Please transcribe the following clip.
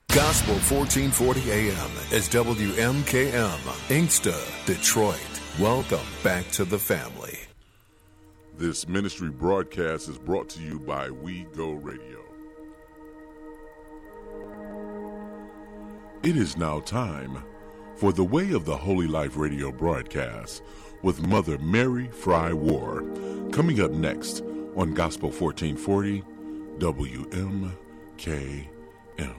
Gospel 1440 AM is WMKM, Inkster, Detroit. Welcome back to the family. This ministry broadcast is brought to you by We Go Radio. It is now time for the Way of the Holy Life radio broadcast with Mother Mary Fry War, coming up next on Gospel 1440 WMKM.